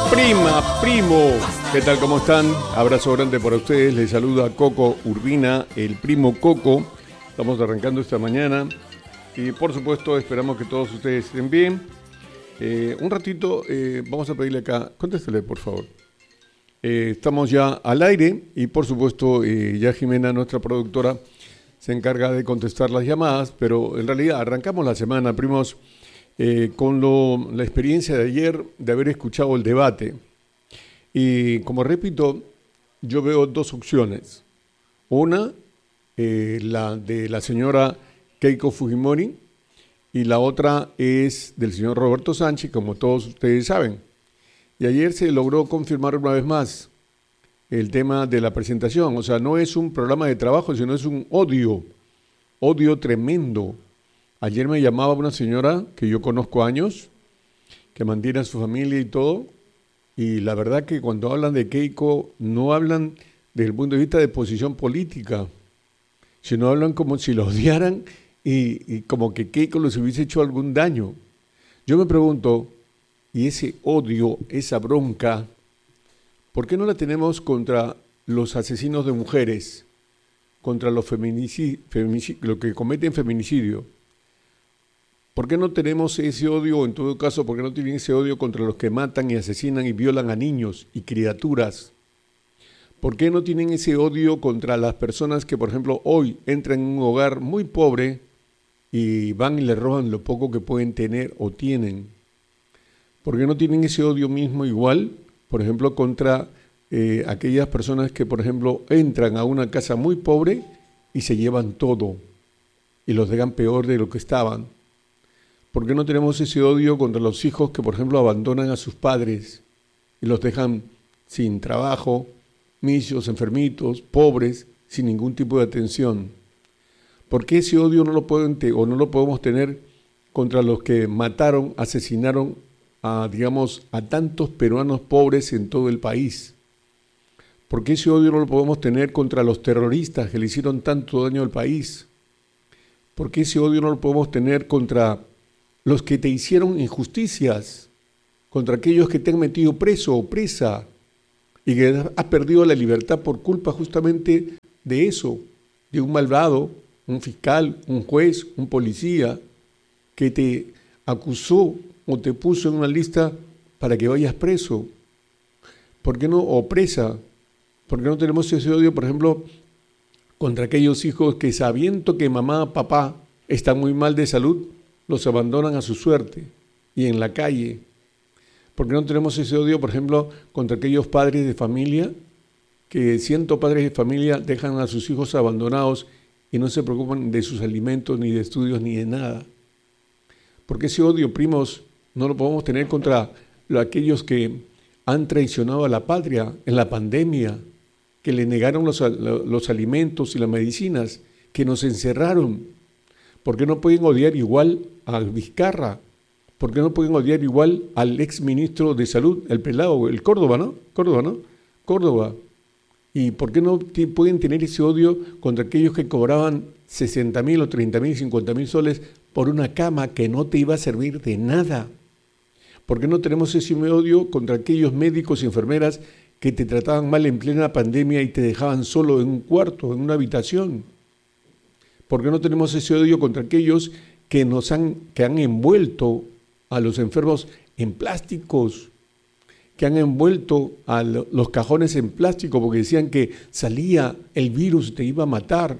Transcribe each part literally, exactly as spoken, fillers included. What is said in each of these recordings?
Prima, primo, ¿qué tal? ¿Cómo están? Abrazo grande para ustedes, les saluda Coco Urbina, el primo Coco. Estamos arrancando esta mañana y por supuesto esperamos que todos ustedes estén bien. Eh, un ratito eh, vamos a pedirle acá, contéstele por favor. Eh, estamos ya al aire y por supuesto eh, ya Jimena, nuestra productora, se encarga de contestar las llamadas, pero en realidad arrancamos la semana, primos, eh, con lo, la experiencia de ayer de haber escuchado el debate. Y como repito, yo veo dos opciones. Una, eh, la de la señora Keiko Fujimori, y la otra es del señor Roberto Sánchez, como todos ustedes saben. Y ayer se logró confirmar una vez más el tema de la presentación. O sea, no es un programa de trabajo, sino es un odio, odio tremendo. Ayer me llamaba una señora que yo conozco años, que mantiene a su familia y todo, y la verdad que cuando hablan de Keiko, no hablan desde el punto de vista de posición política, sino hablan como si la odiaran y, y como que Keiko les hubiese hecho algún daño. Yo me pregunto, y ese odio, esa bronca, ¿por qué no la tenemos contra los asesinos de mujeres, contra los feminicidios, los que cometen feminicidio? ¿Por qué no tenemos ese odio, en todo caso, por qué no tienen ese odio contra los que matan y asesinan y violan a niños y criaturas? ¿Por qué no tienen ese odio contra las personas que, por ejemplo, hoy entran en un hogar muy pobre y van y le roban lo poco que pueden tener o tienen? ¿Por qué no tienen ese odio mismo igual, por ejemplo, contra eh, aquellas personas que, por ejemplo, entran a una casa muy pobre y se llevan todo y los dejan peor de lo que estaban? ¿Por qué no tenemos ese odio contra los hijos que, por ejemplo, abandonan a sus padres y los dejan sin trabajo, misios, enfermitos, pobres, sin ningún tipo de atención? ¿Por qué ese odio no lo pueden te- o no lo podemos tener contra los que mataron, asesinaron a, digamos, a tantos peruanos pobres en todo el país? ¿Por qué ese odio no lo podemos tener contra los terroristas que le hicieron tanto daño al país? ¿Por qué ese odio no lo podemos tener contra los que te hicieron injusticias, contra aquellos que te han metido preso o presa y que has perdido la libertad por culpa justamente de eso, de un malvado, un fiscal, un juez, un policía que te acusó o te puso en una lista para que vayas preso? ¿Por qué no? O presa. ¿Por qué no tenemos ese odio, por ejemplo, contra aquellos hijos que, sabiendo que mamá, papá están muy mal de salud, los abandonan a su suerte y en la calle? ¿Por qué no tenemos ese odio, por ejemplo, contra aquellos padres de familia que, siendo padres de familia, dejan a sus hijos abandonados y no se preocupan de sus alimentos, ni de estudios, ni de nada? ¿Por qué ese odio, primos, no lo podemos tener contra aquellos que han traicionado a la patria en la pandemia, que le negaron los, los alimentos y las medicinas, que nos encerraron? ¿Por qué no pueden odiar igual a Vizcarra? ¿Por qué no pueden odiar igual al ex ministro de Salud, el pelado, el Córdoba, ¿no? Córdoba, ¿no? Córdoba. ¿Y por qué no t- pueden tener ese odio contra aquellos que cobraban sesenta mil o treinta mil, cincuenta mil soles por una cama que no te iba a servir de nada? ¿Por qué no tenemos ese odio contra aquellos médicos y enfermeras que te trataban mal en plena pandemia y te dejaban solo en un cuarto, en una habitación? ¿Por qué no tenemos ese odio contra aquellos que nos han, que han envuelto a los enfermos en plásticos, que han envuelto a los cajones en plástico porque decían que salía el virus y te iba a matar,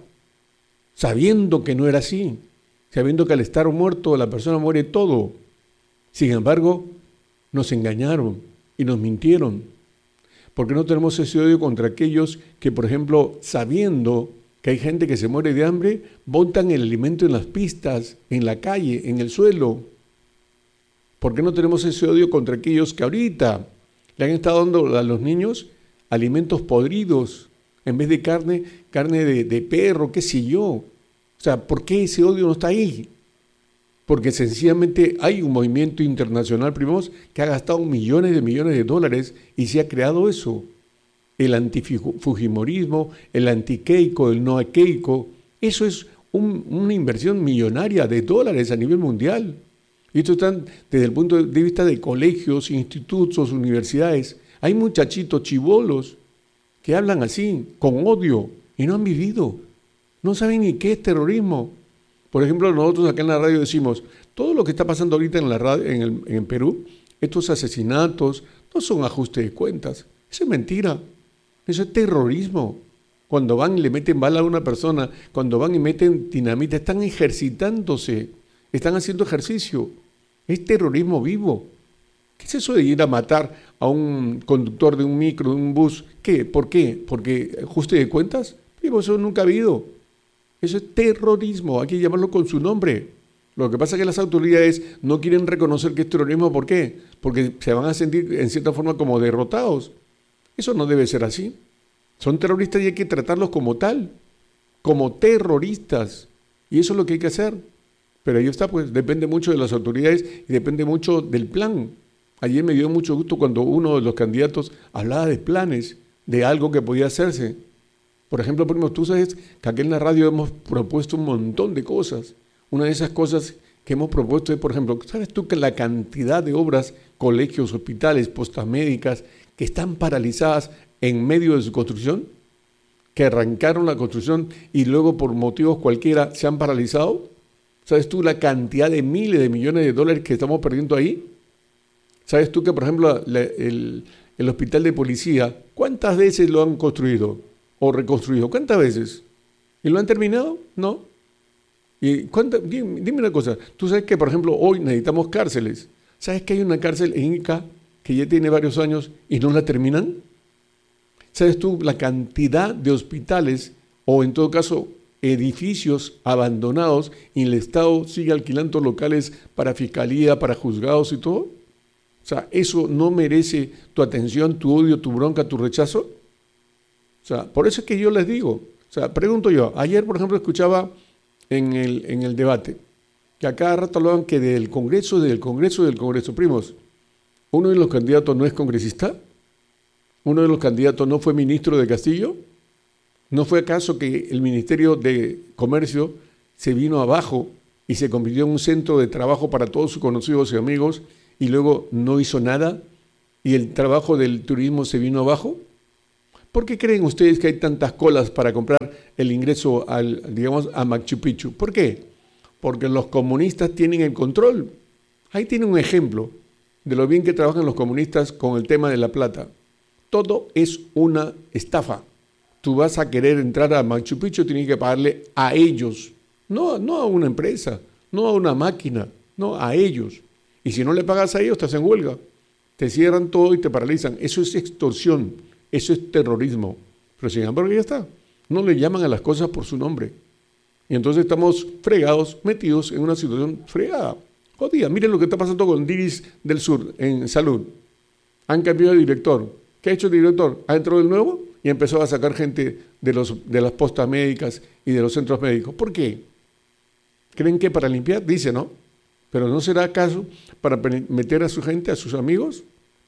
sabiendo que no era así, sabiendo que al estar muerto la persona muere todo? Sin embargo, nos engañaron y nos mintieron. ¿Por qué no tenemos ese odio contra aquellos que, por ejemplo, sabiendo que hay gente que se muere de hambre, botan el alimento en las pistas, en la calle, en el suelo? ¿Por qué no tenemos ese odio contra aquellos que ahorita le han estado dando a los niños alimentos podridos en vez de carne, carne de, de perro, qué sé yo? O sea, ¿por qué ese odio no está ahí? Porque sencillamente hay un movimiento internacional, primos, que ha gastado millones de millones de dólares y se ha creado eso. El antifujimorismo, el anti-Keiko, el no-Keiko, eso es un, una inversión millonaria de dólares a nivel mundial. Y esto está desde el punto de vista de colegios, institutos, universidades. Hay muchachitos chibolos que hablan así, con odio, y no han vivido. No saben ni qué es terrorismo. Por ejemplo, nosotros acá en la radio decimos, todo lo que está pasando ahorita en la radio, en, el, en Perú, estos asesinatos, no son ajustes de cuentas. Eso es mentira. Eso es terrorismo. Cuando van y le meten bala a una persona, cuando van y meten dinamita, están ejercitándose, están haciendo ejercicio. Es terrorismo vivo. ¿Qué es eso de ir a matar a un conductor de un micro, de un bus? ¿Qué? ¿Por qué? ¿Porque ajuste de cuentas? Digo, eso nunca ha habido. Eso es terrorismo, hay que llamarlo con su nombre. Lo que pasa es que las autoridades no quieren reconocer que es terrorismo. ¿Por qué? Porque se van a sentir en cierta forma como derrotados. Eso no debe ser así. Son terroristas y hay que tratarlos como tal, como terroristas. Y eso es lo que hay que hacer. Pero ahí está, pues, depende mucho de las autoridades y depende mucho del plan. Ayer me dio mucho gusto cuando uno de los candidatos hablaba de planes, de algo que podía hacerse. Por ejemplo, primo, tú sabes que aquí en la radio hemos propuesto un montón de cosas. Una de esas cosas que hemos propuesto es, por ejemplo, ¿sabes tú que la cantidad de obras, colegios, hospitales, postas médicas, que están paralizadas en medio de su construcción? Que arrancaron la construcción y luego por motivos cualquiera se han paralizado. ¿Sabes tú la cantidad de miles de millones de dólares que estamos perdiendo ahí? ¿Sabes tú que, por ejemplo, la, el, el hospital de policía, ¿cuántas veces lo han construido o reconstruido? ¿Cuántas veces? ¿Y lo han terminado? No. ¿Y cuánta, dime, dime una cosa, tú sabes que, por ejemplo, hoy necesitamos cárceles. ¿Sabes que hay una cárcel en Ica que ya tiene varios años y no la terminan? ¿Sabes tú la cantidad de hospitales o, en todo caso, edificios abandonados y el Estado sigue alquilando locales para fiscalía, para juzgados y todo? O sea, ¿eso no merece tu atención, tu odio, tu bronca, tu rechazo? O sea, por eso es que yo les digo, o sea, pregunto yo, ayer, por ejemplo, escuchaba en el, en el debate que a cada rato hablaban que del Congreso, del Congreso, del Congreso. Primos, ¿uno de los candidatos no es congresista? ¿Uno de los candidatos no fue ministro de Castillo? ¿No fue acaso que el Ministerio de Comercio se vino abajo y se convirtió en un centro de trabajo para todos sus conocidos y amigos y luego no hizo nada y el trabajo del turismo se vino abajo? ¿Por qué creen ustedes que hay tantas colas para comprar el ingreso al, digamos, a Machu Picchu? ¿Por qué? Porque los comunistas tienen el control. Ahí tiene un ejemplo de lo bien que trabajan los comunistas con el tema de la plata. Todo es una estafa. Tú vas a querer entrar a Machu Picchu, tienes que pagarle a ellos, no, no a una empresa, no a una máquina, no a ellos. Y si no le pagas a ellos, te hacen huelga, te cierran todo y te paralizan. Eso es extorsión, eso es terrorismo. Pero sin embargo ya está, no le llaman a las cosas por su nombre. Y entonces estamos fregados, metidos en una situación fregada. Jodida, miren lo que está pasando con Diris del Sur en salud. Han cambiado de director. ¿Qué ha hecho el director? ¿Ha entrado el nuevo? Y empezó a sacar gente de, los, de las postas médicas y de los centros médicos. ¿Por qué? ¿Creen que para limpiar? Dice, ¿no? Pero ¿no será acaso para meter a su gente, a sus amigos?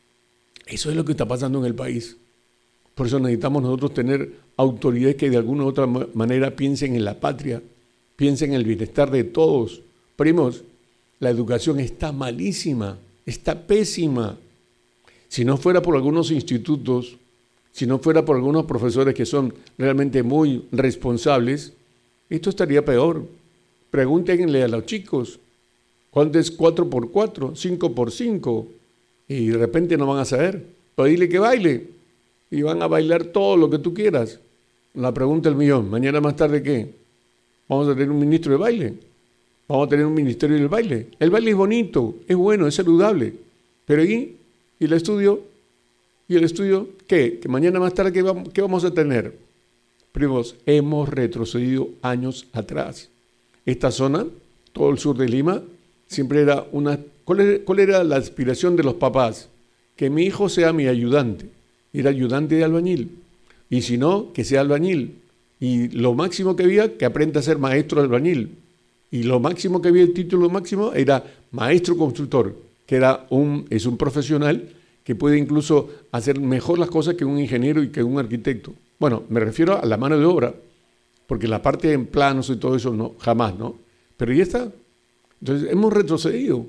Eso es lo que está pasando en el país. Por eso necesitamos nosotros tener autoridades que de alguna u otra manera piensen en la patria, piensen en el bienestar de todos. Primos, la educación está malísima, está pésima. Si no fuera por algunos institutos, si no fuera por algunos profesores que son realmente muy responsables, esto estaría peor. Pregúntenle a los chicos, ¿cuánto es cuatro por cuatro, cinco por cinco? Y de repente no van a saber. Pero dile que baile y van a bailar todo lo que tú quieras. La pregunta del millón, mañana más tarde, ¿qué? ¿Vamos a tener un ministro de baile? ¿Vamos a tener un ministerio del baile? El baile es bonito, es bueno, es saludable. Pero ¿y, y el estudio? ¿Y el estudio qué? ¿Que mañana más tarde qué vamos, qué vamos a tener? Primos, hemos retrocedido años atrás. Esta zona, todo el sur de Lima, siempre era una... ¿Cuál era, cuál era la aspiración de los papás? Que mi hijo sea mi ayudante. Era ayudante de albañil. Y si no, que sea albañil. Y lo máximo que había, que aprenda a ser maestro de albañil. Y lo máximo que había, el título máximo, era maestro constructor, que era un, es un profesional que puede incluso hacer mejor las cosas que un ingeniero y que un arquitecto. Bueno, me refiero a la mano de obra, porque la parte en planos y todo eso, no, jamás, ¿no? Pero ya está. Entonces, hemos retrocedido.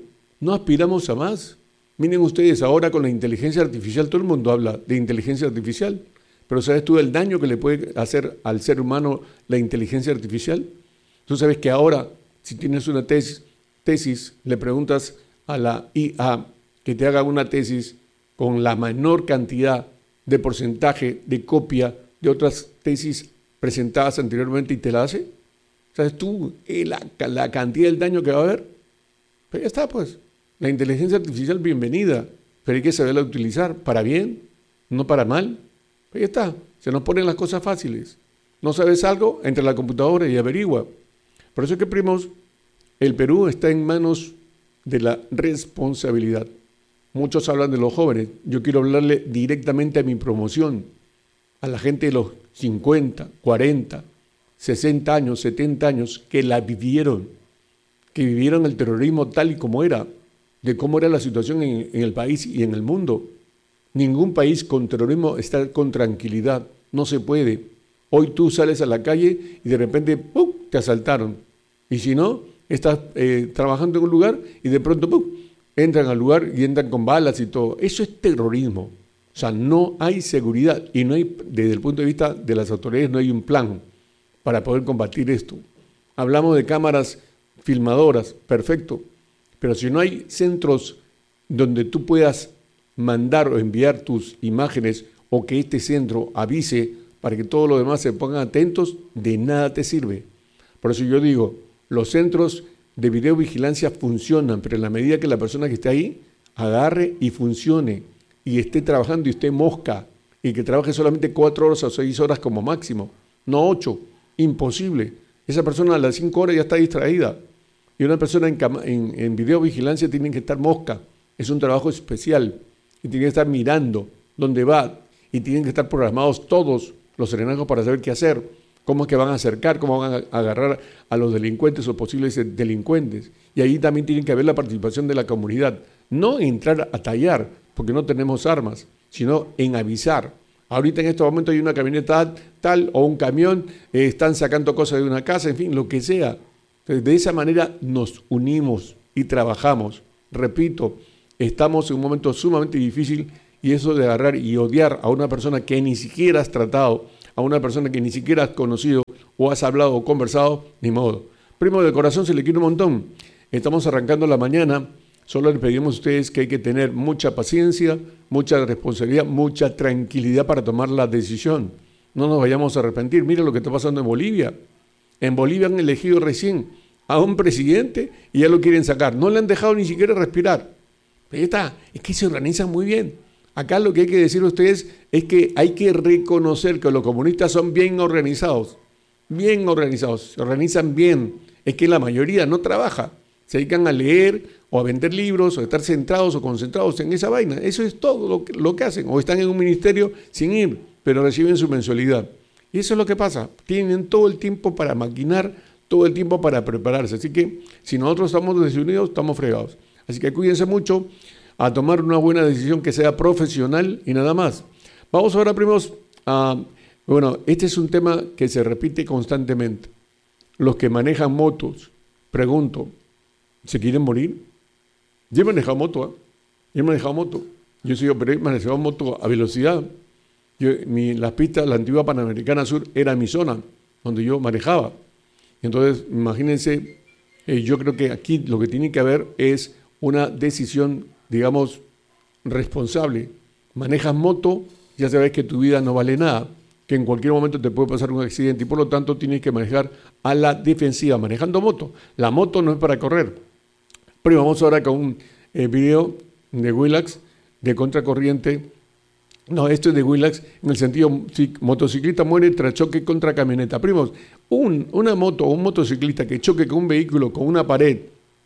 no aspiramos a más. Miren ustedes, ahora con la inteligencia artificial, todo el mundo habla de inteligencia artificial, pero ¿sabes tú el daño que le puede hacer al ser humano la inteligencia artificial? Tú sabes que ahora, si tienes una tesis, tesis le preguntas a la I A que te haga una tesis con la menor cantidad de porcentaje de copia de otras tesis presentadas anteriormente y te la hace. ¿Sabes tú eh, la, la cantidad del daño que va a haber? Pero ya está, pues. La inteligencia artificial, bienvenida, pero hay que saberla utilizar para bien, no para mal. Pero ya está, se nos ponen las cosas fáciles. No sabes algo, entra a la computadora y averigua. Por eso es que, primos, el Perú está en manos de la responsabilidad. Muchos hablan de los jóvenes. Yo quiero hablarle directamente a mi promoción, a la gente de los cincuenta, cuarenta, sesenta años, setenta años, que la vivieron, que vivieron el terrorismo tal y como era, de cómo era la situación en, en el país y en el mundo. Ningún país con terrorismo está con tranquilidad, no se puede. Hoy tú sales a la calle y de repente ¡pum!, te asaltaron. Y si no, estás eh, trabajando en un lugar y de pronto ¡pum!, entran al lugar y entran con balas y todo. Eso es terrorismo. O sea, no hay seguridad y no hay, desde el punto de vista de las autoridades, no hay un plan para poder combatir esto. Hablamos de cámaras filmadoras, perfecto, pero si no hay centros donde tú puedas mandar o enviar tus imágenes o que este centro avise para que todos los demás se pongan atentos, de nada te sirve. Por eso yo digo, los centros de videovigilancia funcionan, pero en la medida que la persona que esté ahí agarre y funcione y esté trabajando y esté mosca y que trabaje solamente cuatro horas o seis horas como máximo, no ocho, imposible. Esa persona a las cinco horas ya está distraída. Y una persona en, en, en videovigilancia tiene que estar mosca. Es un trabajo especial y tiene que estar mirando dónde va y tienen que estar programados todos los serenazgos para saber qué hacer, cómo es que van a acercar, cómo van a agarrar a los delincuentes o posibles delincuentes. Y ahí también tiene que haber la participación de la comunidad. No entrar a tallar, porque no tenemos armas, sino en avisar. Ahorita en este momento hay una camioneta tal o un camión, eh, están sacando cosas de una casa, en fin, lo que sea. Entonces, de esa manera nos unimos y trabajamos. Repito, estamos en un momento sumamente difícil y eso de agarrar y odiar a una persona que ni siquiera has tratado, a una persona que ni siquiera has conocido o has hablado o conversado, ni modo. Primo de corazón, se le quiere un montón. Estamos arrancando la mañana. Solo les pedimos a ustedes que hay que tener mucha paciencia, mucha responsabilidad, mucha tranquilidad para tomar la decisión. No nos vayamos a arrepentir. Mira lo que está pasando en Bolivia. En Bolivia han elegido recién a un presidente y ya lo quieren sacar. No le han dejado ni siquiera respirar. Ahí está. Es que se organizan muy bien. Acá lo que hay que decir a ustedes es que hay que reconocer que los comunistas son bien organizados. Bien organizados. Se organizan bien. Es que la mayoría no trabaja. Se dedican a leer o a vender libros, o a estar centrados o concentrados en esa vaina. Eso es todo lo que, lo que hacen. O están en un ministerio sin ir, pero reciben su mensualidad. Y eso es lo que pasa. Tienen todo el tiempo para maquinar, todo el tiempo para prepararse. Así que si nosotros estamos desunidos, estamos fregados. Así que cuídense mucho a tomar una buena decisión que sea profesional y nada más. Vamos ahora, primos, a... Bueno, este es un tema que se repite constantemente. Los que manejan motos, pregunto, ¿se quieren morir? Yo he manejado moto, ¿eh? Yo he manejado moto. Yo soy operador, he manejado moto a velocidad. Yo, mi, las pistas, la antigua Panamericana Sur era mi zona, donde yo manejaba. Entonces, imagínense, eh, yo creo que aquí lo que tiene que haber es una decisión, digamos, responsable. Manejas moto, ya sabes que tu vida no vale nada, que en cualquier momento te puede pasar un accidente y por lo tanto tienes que manejar a la defensiva, manejando moto. La moto no es para correr. Pero vamos ahora con un eh, video de Willax de contracorriente. No, esto es de Willax en el sentido, si motociclista muere tras choque contra camioneta. Primos, un, una moto o un motociclista que choque con un vehículo, con una pared,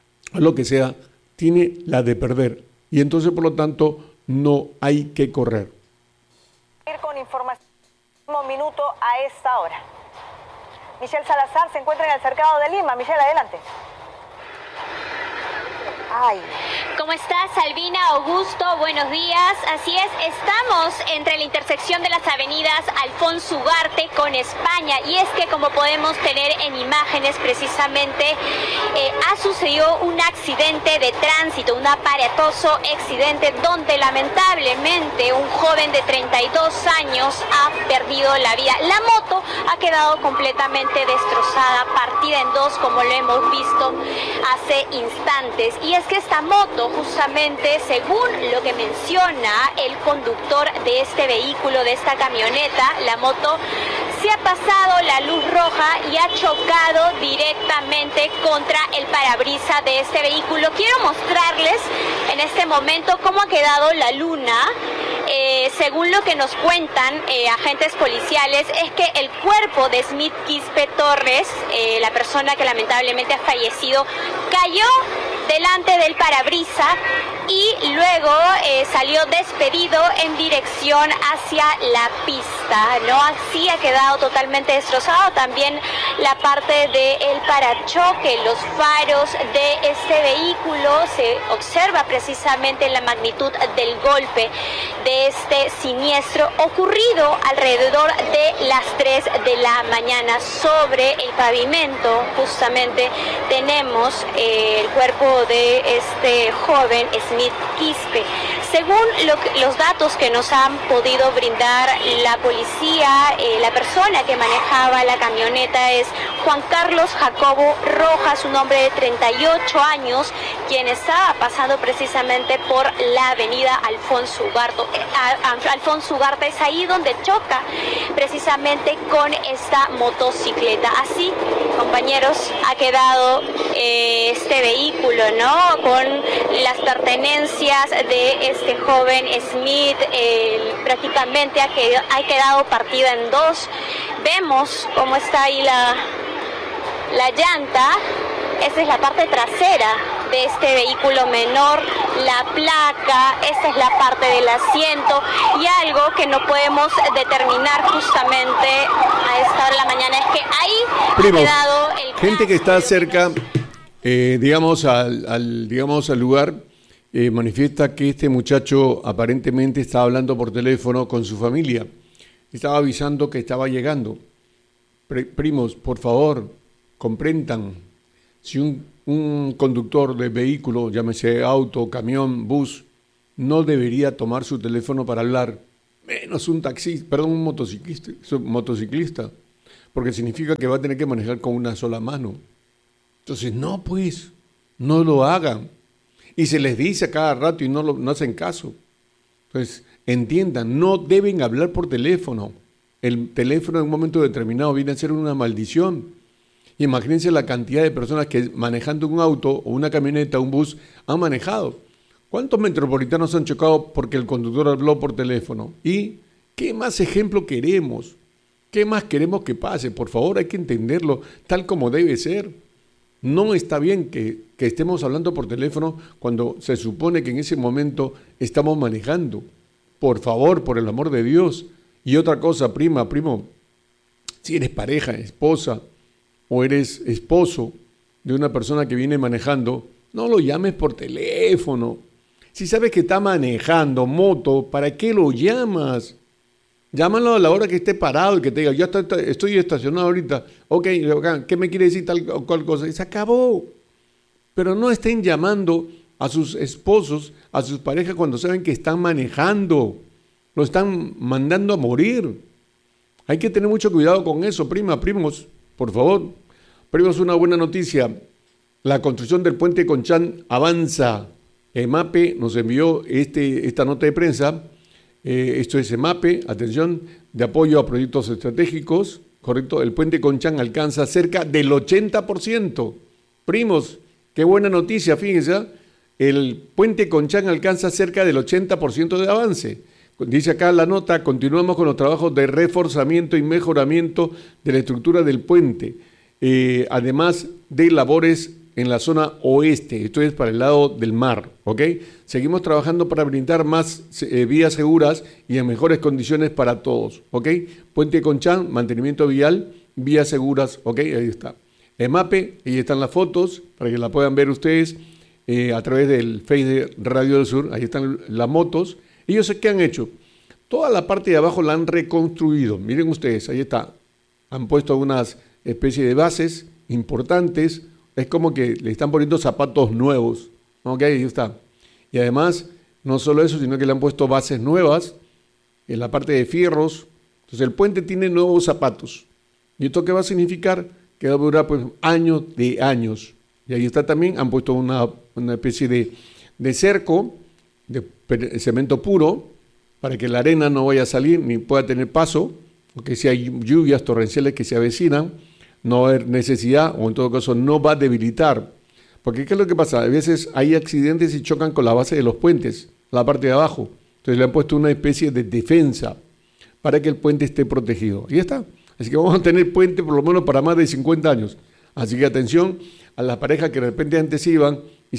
o lo que sea, tiene la de perder. Y entonces, por lo tanto, no hay que correr. Con información minuto a esta hora. Michelle Salazar se encuentra en el cercado de Lima. Michelle, adelante. Ay. ¿Cómo estás, Albina, Augusto? Buenos días. Así es, estamos entre la intersección de las avenidas Alfonso Ugarte con España. Y es que, como podemos tener en imágenes, precisamente eh, ha sucedido un accidente de tránsito, un aparatoso accidente donde lamentablemente un joven de treinta y dos años ha perdido la vida. La moto ha quedado completamente destrozada, partida en dos, como lo hemos visto hace instantes. Y es que esta moto, justamente según lo que menciona el conductor de este vehículo, de esta camioneta, la moto se ha pasado la luz roja y ha chocado directamente contra el parabrisas de este vehículo. Quiero mostrarles en este momento cómo ha quedado la luna. Eh, según lo que nos cuentan eh, agentes policiales, es que el cuerpo de Smith Quispe Torres, eh, la persona que lamentablemente ha fallecido, cayó delante del parabrisas y luego eh, salió despedido en dirección hacia la pista, ¿no? Así ha quedado totalmente destrozado. También la parte del parachoque, los faros de este vehículo, se observa precisamente la magnitud del golpe de este siniestro ocurrido alrededor de las tres de la mañana. Sobre el pavimento justamente tenemos eh, el cuerpo de este joven Smith Quispe. Según lo que, los datos que nos han podido brindar la policía, eh, la persona que manejaba la camioneta es Juan Carlos Jacobo Rojas, un hombre de treinta y ocho años, quien estaba pasando precisamente por la avenida Alfonso Ugarte. Alfonso Ugarte es ahí donde choca precisamente con esta motocicleta. Así, compañeros, ha quedado eh, este vehículo, ¿no? Con las pertenencias de este joven Smith, eh, prácticamente ha, quedado, ha quedado partida en dos. Vemos cómo está ahí la, la llanta. Esa es la parte trasera de este vehículo menor, la placa, esta es la parte del asiento, y algo que no podemos determinar justamente a esta hora de la mañana es que ahí Primos, ha quedado el gente que está cerca, eh, digamos, al, al, digamos, al lugar, eh, manifiesta que este muchacho aparentemente estaba hablando por teléfono con su familia, estaba avisando que estaba llegando. Pre- primos, por favor, comprendan. Si un, un conductor de vehículo, llámese auto, camión, bus, no debería tomar su teléfono para hablar, menos un taxista, perdón, un motociclista, motociclista, porque significa que va a tener que manejar con una sola mano. Entonces, no, pues, no lo hagan. Y se les dice a cada rato y no, lo, no hacen caso. Entonces, entiendan, no deben hablar por teléfono. El teléfono en un momento determinado viene a ser una maldición. Imagínense la cantidad de personas que manejando un auto o una camioneta, un bus, han manejado. ¿Cuántos metropolitanos han chocado porque el conductor habló por teléfono? ¿Y qué más ejemplo queremos? ¿Qué más queremos que pase? Por favor, hay que entenderlo tal como debe ser. No está bien que, que estemos hablando por teléfono cuando se supone que en ese momento estamos manejando. Por favor, por el amor de Dios. Y otra cosa, prima, primo, si eres pareja, esposa, o eres esposo de una persona que viene manejando, no lo llames por teléfono. Si sabes que está manejando moto, ¿para qué lo llamas? Llámalo a la hora que esté parado y que te diga, ya está, estoy estacionado ahorita. Ok, ¿qué me quiere decir tal o cual cosa? Y se acabó. Pero no estén llamando a sus esposos, a sus parejas cuando saben que están manejando. Lo están mandando a morir. Hay que tener mucho cuidado con eso, prima, primos. Por favor, primos, una buena noticia. La construcción del puente Conchán avanza. EMAPE nos envió este, esta nota de prensa. Eh, esto es EMAPE, atención, de apoyo a proyectos estratégicos. Correcto, el puente Conchán alcanza cerca del ochenta por ciento. Primos, qué buena noticia, fíjense. ¿eh? El puente Conchán alcanza cerca del ochenta por ciento de avance. Dice acá la nota, continuamos con los trabajos de reforzamiento y mejoramiento de la estructura del puente, eh, además de labores en la zona oeste, esto es para el lado del mar, ¿ok? Seguimos trabajando para brindar más eh, vías seguras y en mejores condiciones para todos, ¿ok? Puente Conchán, mantenimiento vial, vías seguras, ¿ok? Ahí está. EMAPE, ahí están las fotos para que la puedan ver ustedes. eh, a través del Face de Radio del Sur. Ahí están las motos. Ellos, ¿qué han hecho? Toda la parte de abajo la han reconstruido. Miren ustedes, ahí está. Han puesto unas especies de bases importantes. Es como que le están poniendo zapatos nuevos. Ok, ahí está. Y además, no solo eso, sino que le han puesto bases nuevas en la parte de fierros. Entonces el puente tiene nuevos zapatos. ¿Y esto qué va a significar? Que va a durar pues años de años. Y ahí está también, han puesto una, una especie de, de cerco, de cemento puro, para que la arena no vaya a salir ni pueda tener paso, porque si hay lluvias torrenciales que se avecinan, no va a haber necesidad, o en todo caso no va a debilitar. Porque ¿qué es lo que pasa? A veces hay accidentes y chocan con la base de los puentes, la parte de abajo. Entonces le han puesto una especie de defensa para que el puente esté protegido. Y ya está. Así que vamos a tener puente por lo menos para más de cincuenta años. Así que atención a las parejas que de repente antes iban